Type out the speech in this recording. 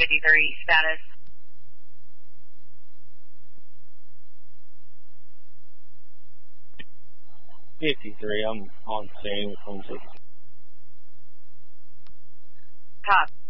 53 status. I'm on scene with 160. Copy.